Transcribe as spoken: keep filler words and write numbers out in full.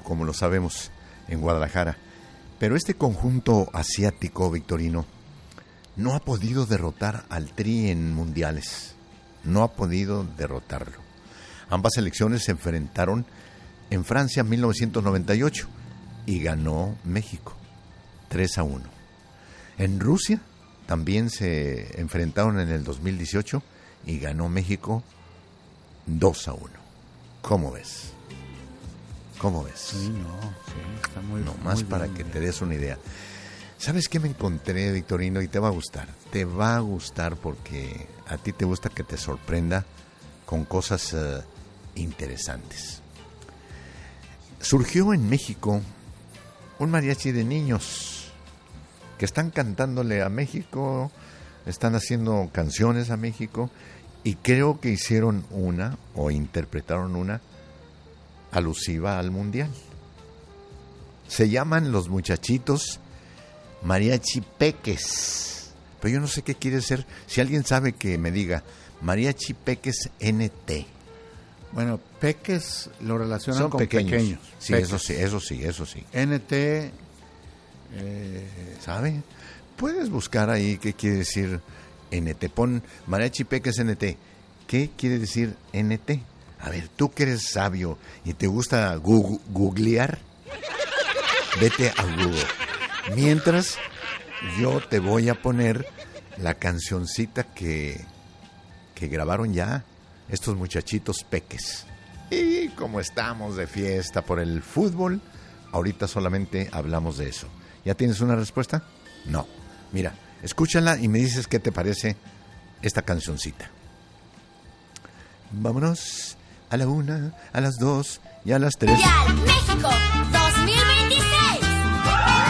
como lo sabemos, en Guadalajara. Pero este conjunto asiático, Victorino, no ha podido derrotar al Tri en mundiales. No ha podido derrotarlo. Ambas selecciones se enfrentaron en Francia en mil novecientos noventa y ocho y ganó México tres a uno. En Rusia también se enfrentaron en el dos mil dieciocho y ganó México dos a uno. ¿Cómo ves? ¿Cómo ves? Sí, no, sí, está muy No, más muy para bien, que bien. te des una idea. ¿Sabes qué me encontré, Victorino? Y te va a gustar. Te va a gustar porque a ti te gusta que te sorprenda con cosas uh, interesantes. Surgió en México un mariachi de niños que están cantándole a México, están haciendo canciones a México y creo que hicieron una o interpretaron una alusiva al mundial. Se llaman los muchachitos Mariachi Peques, pero yo no sé qué quiere ser. Si alguien sabe, que me diga. Mariachi Peques N T. Bueno, peques lo relacionan Son con pequeños. pequeños. Sí, peques. eso sí, eso sí, eso sí. N T, eh, ¿Sabe? Puedes buscar ahí qué quiere decir N T. Pon Mariachi Peques N T. ¿Qué quiere decir N T? A ver, tú que eres sabio y te gusta gu- googlear, vete a Google. Mientras, yo te voy a poner la cancioncita que, que grabaron ya estos muchachitos peques. Y como estamos de fiesta por el fútbol, ahorita solamente hablamos de eso. ¿Ya tienes una respuesta? No. Mira, escúchala y me dices qué te parece esta cancioncita. Vámonos a la una, a las dos y a las tres. Ya